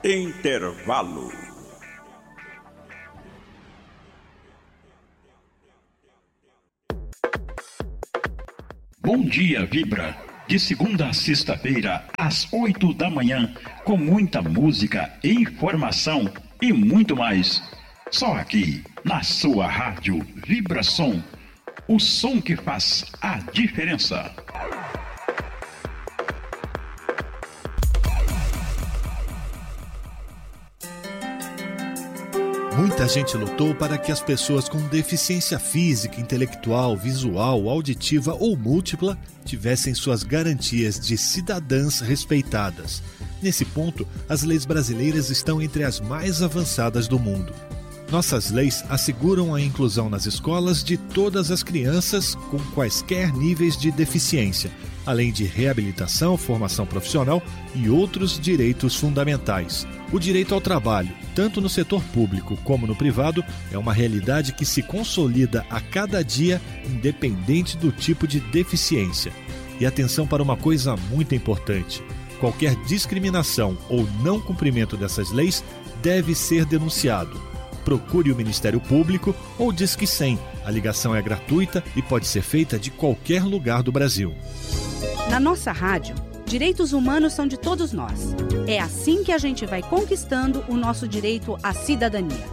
Intervalo. Bom dia, Vibra. De segunda a sexta-feira, às 8 da manhã, com muita música, informação e muito mais. Só aqui, na sua rádio Vibração. O som que faz a diferença. Muita gente lutou para que as pessoas com deficiência física, intelectual, visual, auditiva ou múltipla tivessem suas garantias de cidadãs respeitadas. Nesse ponto, as leis brasileiras estão entre as mais avançadas do mundo. Nossas leis asseguram a inclusão nas escolas de todas as crianças com quaisquer níveis de deficiência, além de reabilitação, formação profissional e outros direitos fundamentais. O direito ao trabalho, tanto no setor público como no privado, é uma realidade que se consolida a cada dia, independente do tipo de deficiência. E atenção para uma coisa muito importante: qualquer discriminação ou não cumprimento dessas leis deve ser denunciado. Procure o Ministério Público ou Disque 100. A ligação é gratuita e pode ser feita de qualquer lugar do Brasil. Na nossa rádio, direitos humanos são de todos nós. É assim que a gente vai conquistando o nosso direito à cidadania.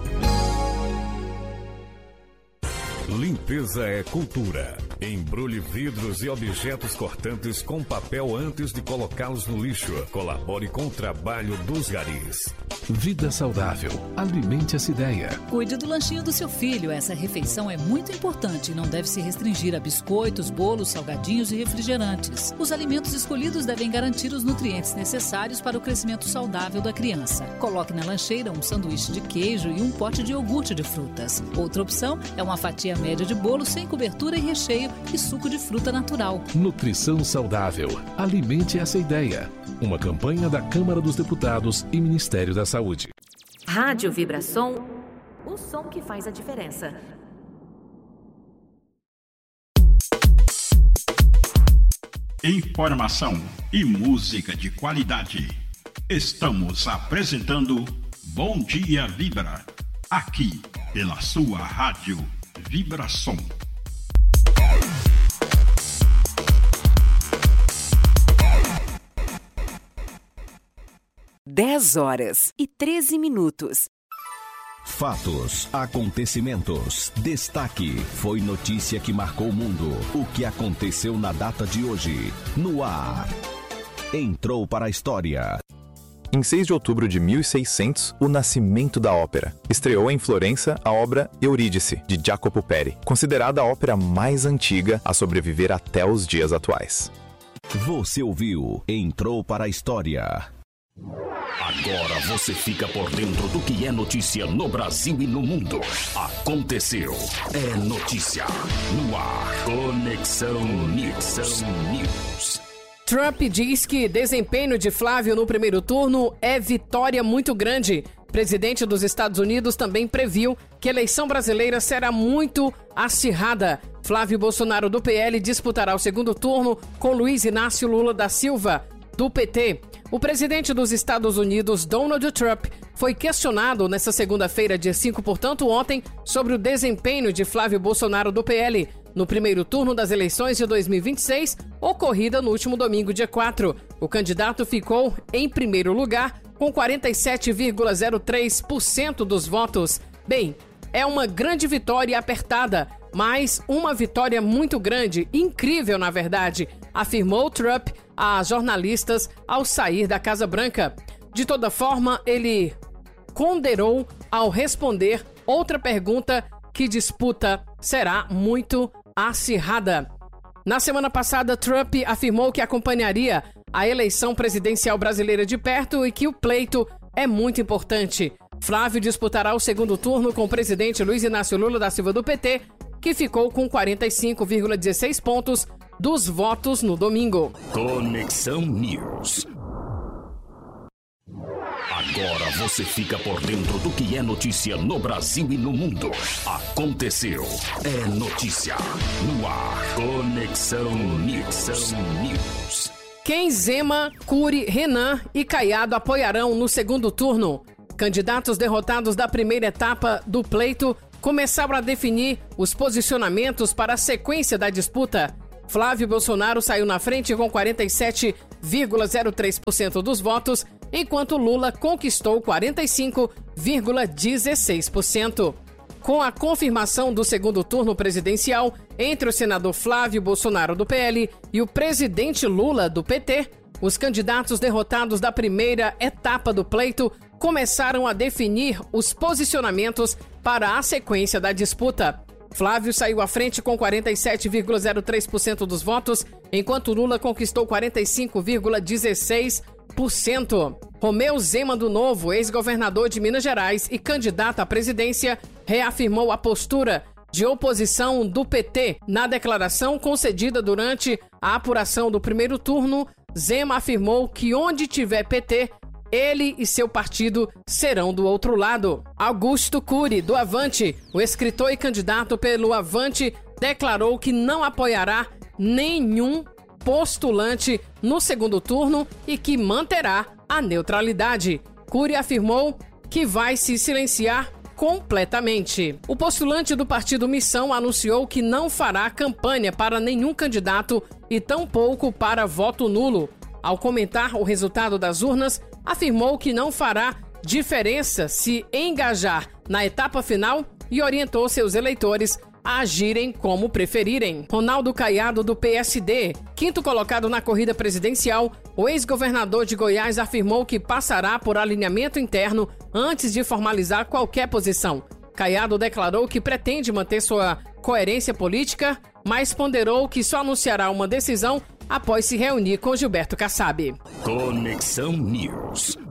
Limpeza é cultura. Embrulhe vidros e objetos cortantes com papel antes de colocá-los no lixo. Colabore com o trabalho dos garis. Vida saudável. Alimente essa ideia. Cuide do lanchinho do seu filho. Essa refeição é muito importante e não deve se restringir a biscoitos, bolos, salgadinhos e refrigerantes. Os alimentos escolhidos devem garantir os nutrientes necessários para o crescimento saudável da criança. Coloque na lancheira um sanduíche de queijo e um pote de iogurte de frutas. Outra opção é uma fatia média de bolo sem cobertura e recheio e suco de fruta natural. Nutrição saudável. Alimente essa ideia. Uma campanha da Câmara dos Deputados e Ministério da Saúde. Rádio Vibração, o som que faz a diferença. Informação e música de qualidade. Estamos apresentando Bom Dia Vibra, aqui pela sua rádio Vibração. 10h13. Fatos, acontecimentos, destaque, foi notícia que marcou o mundo. O que aconteceu na data de hoje, no ar. Entrou para a história. Em 6 de outubro de 1600, o nascimento da ópera. Estreou em Florença a obra Eurídice, de Jacopo Peri, considerada a ópera mais antiga a sobreviver até os dias atuais. Você ouviu Entrou para a História. Agora você fica por dentro do que é notícia no Brasil e no mundo. Aconteceu. É notícia. No ar. Conexão News. Trump diz que desempenho de Flávio no primeiro turno é vitória muito grande. Presidente dos Estados Unidos também previu que a eleição brasileira será muito acirrada. Flávio Bolsonaro, do PL, disputará o segundo turno com Luiz Inácio Lula da Silva, do PT. O presidente dos Estados Unidos, Donald Trump, foi questionado nesta segunda-feira, dia 5, portanto ontem, sobre o desempenho de Flávio Bolsonaro, do PL, no primeiro turno das eleições de 2026, ocorrida no último domingo, dia 4. O candidato ficou em primeiro lugar, com 47,03% dos votos. Bem, é uma grande vitória apertada, mas uma vitória muito grande, incrível na verdade, afirmou Trump a jornalistas ao sair da Casa Branca. De toda forma, ele ponderou ao responder outra pergunta que disputa será muito acirrada. Na semana passada, Trump afirmou que acompanharia a eleição presidencial brasileira de perto e que o pleito é muito importante. Flávio disputará o segundo turno com o presidente Luiz Inácio Lula da Silva, do PT, que ficou com 45,16 pontos dos votos no domingo. Conexão News. Agora você fica por dentro do que é notícia no Brasil e no mundo. Aconteceu. É notícia. No ar. Conexão News. Quem Zema, Cury, Renan e Caiado apoiarão no segundo turno? Candidatos derrotados da primeira etapa do pleito começaram a definir os posicionamentos para a sequência da disputa. Flávio Bolsonaro saiu na frente com 47,03% dos votos, enquanto Lula conquistou 45,16%. Com a confirmação do segundo turno presidencial entre o senador Flávio Bolsonaro, do PL, e o presidente Lula, do PT, os candidatos derrotados da primeira etapa do pleito começaram a definir os posicionamentos para a sequência da disputa. Flávio saiu à frente com 47,03% dos votos, enquanto Lula conquistou 45,16%. Romeu Zema do Novo, ex-governador de Minas Gerais e candidato à presidência, reafirmou a postura de oposição do PT. Na declaração concedida durante a apuração do primeiro turno, Zema afirmou que onde tiver PT, ele e seu partido serão do outro lado. Augusto Cury, do Avante, o escritor e candidato pelo Avante, declarou que não apoiará nenhum postulante no segundo turno e que manterá a neutralidade. Cury afirmou que vai se silenciar completamente. O postulante do partido Missão anunciou que não fará campanha para nenhum candidato e tampouco para voto nulo. Ao comentar o resultado das urnas, afirmou que não fará diferença se engajar na etapa final e orientou seus eleitores a agirem como preferirem. Ronaldo Caiado, do PSD, quinto colocado na corrida presidencial, o ex-governador de Goiás afirmou que passará por alinhamento interno antes de formalizar qualquer posição. Caiado declarou que pretende manter sua coerência política, mas ponderou que só anunciará uma decisão após se reunir com Gilberto Kassab. Conexão News.